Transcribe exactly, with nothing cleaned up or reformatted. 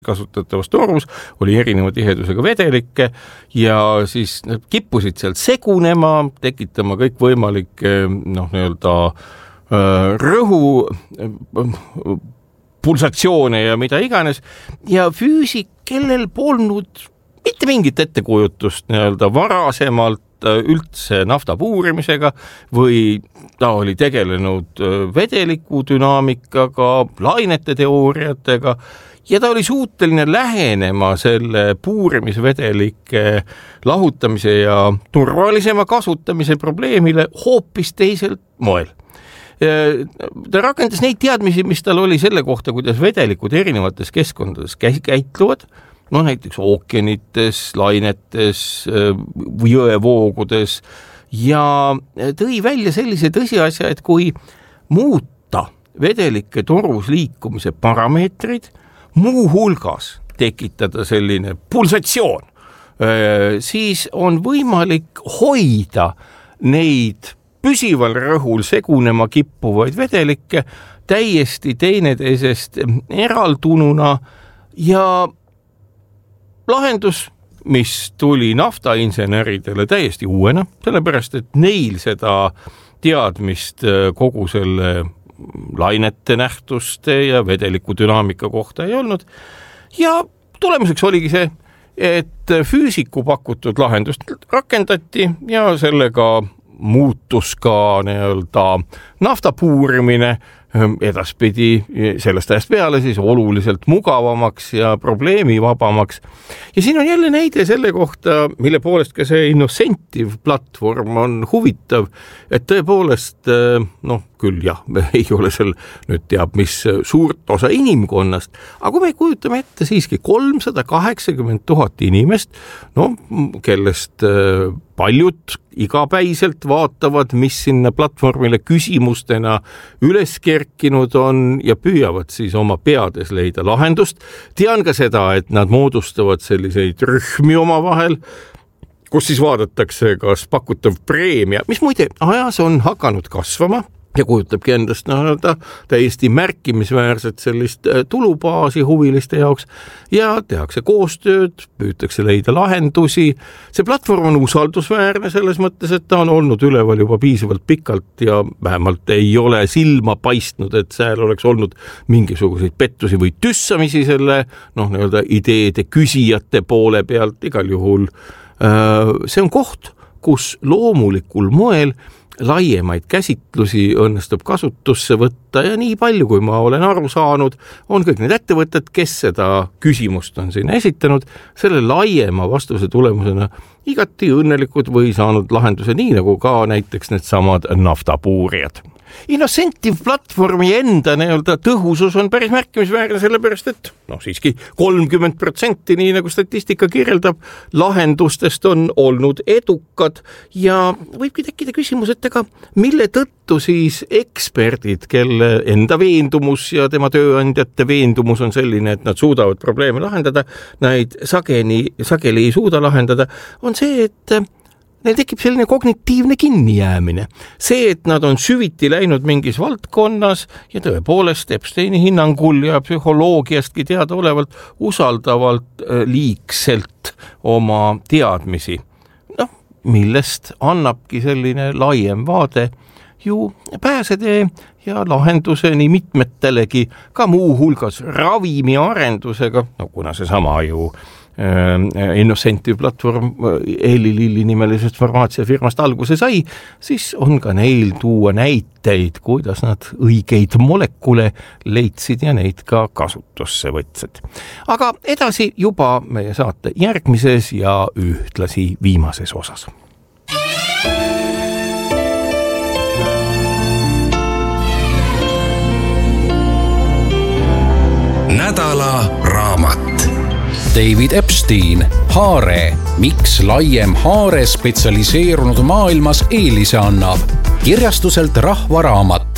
kasutatavas torus oli erineva tihedusega vedelikke ja siis kippusid sealt segunema, tekitama kõikvõimalikke noh, nii-öelda rõhu pulsatsioone ja mida iganes ja füüsik, kellel polnud mitte mingit ettekujutust nii-öelda varasemalt üldse nafta puurimisega või ta oli tegelenud vedeliku dünaamikaga, lainete teooriatega ja ta oli suuteline lähenema selle puurimisvedelike lahutamise ja turvalisema kasutamise probleemile hoopis teiselt moel. Ta rakendas neid teadmisi, mis tal oli selle kohta, kuidas vedelikud erinevates keskkondades käitluvad, no näiteks ookeanites, lainetes, jõevoogudes ja tõi välja sellise tõsiasja, et kui muuta vedelike torus liikumise parameetrid, muu hulgas tekitada selline pulsatsioon, siis on võimalik hoida neid püsival rõhul segunema kippuvaid vedelikke täiesti teineteisest eraldununa ja lahendus, mis tuli naftainseneridele täiesti uuena, sellepärast et neil seda teadmist kogu selle lainete nähtuste ja vedeliku dünaamika kohta ei olnud ja tulemuseks oligi see, et füüsiku pakutud lahendust rakendati ja sellega muutus ka nii-öelda nafta puurimine edaspidi sellest ajast peale siis oluliselt mugavamaks ja probleemivabamaks. Ja siin on jälle näide selle kohta, mille poolest ka see Innocentive platvorm on huvitav, et tõepoolest, noh, küll jah, ei ole seal nüüd teab, mis suurt osa inimkonnast, aga kui me kujutame ette siiski kolmsada kaheksakümmend tuhat inimest, no, kellest paljud igapäiselt vaatavad, mis sinna platvormile küsimustena üles kerkinud on ja püüavad siis oma peades leida lahendust. Tean ka seda, et nad moodustavad selliseid rühmi oma vahel, kus siis vaadatakse, kas pakutav preemia, mis muide ajas on hakanud kasvama ja kujutabki endast no, täiesti märkimisväärset sellist tulubaasi huviliste jaoks ja tehakse koostööd, püütakse leida lahendusi. See platvorm on usaldusväärne selles mõttes, et ta on olnud üleval juba piisavalt pikalt ja vähemalt ei ole silma paistnud, et seal oleks olnud mingisuguseid pettusi või tüssamisi selle noh, nii-öelda ideede küsijate poole pealt. Igal juhul see on koht, kus loomulikul moel laiemaid käsitlusi õnnestub kasutusse võtta ja nii palju, kui ma olen aru saanud, on kõik need ettevõtted, kes seda küsimust on siin esitanud, selle laiema vastuse tulemusena igati õnnelikud või saanud lahenduse nii nagu ka näiteks need samad naftapuurijad. Innocentive platvormi enda nii-öelda tõhusus on päris märkimisväärne sellepärast, et noh, siiski kolmkümmend protsenti, nii nagu statistika kirjeldab, lahendustest on olnud edukad ja võibki tekkida küsimus, et ega mille tõttu siis eksperdid, kelle enda veendumus ja tema tööandjate veendumus on selline, et nad suudavad probleeme lahendada, neid sageli, sageli ei suuda lahendada, on see, et neil tekib selline kognitiivne kinnijäämine. See, et nad on süviti läinud mingis valdkonnas ja tõepoolest Epsteini hinnangul ja psühholoogiastki teada olevalt usaldavalt liigselt oma teadmisi. Noh, millest annabki selline laiem vaade ju pääsetee ja lahenduseni mitmetelegi, ka muu hulgas ravimi arendusega, no kuna see sama ju Innocentive platvorm Eli Lilli nimelisest farmaatsiafirmast alguse sai, siis on ka neil tuua näiteid, kuidas nad õigeid molekule leidsid ja neid ka kasutusse võtsid. Aga edasi juba meie saate järgmises ja ühtlasi viimases osas. Nädala raamat. David Epstein, haare, miks laiem haare spetsialiseerunud maailmas eelise annab. Kirjastuselt Rahva Raamat.